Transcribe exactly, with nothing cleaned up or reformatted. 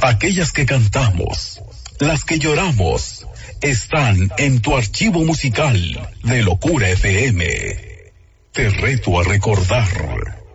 aquellas que cantamos, las que lloramos, están en tu archivo musical de Locura F M. Te reto a recordar.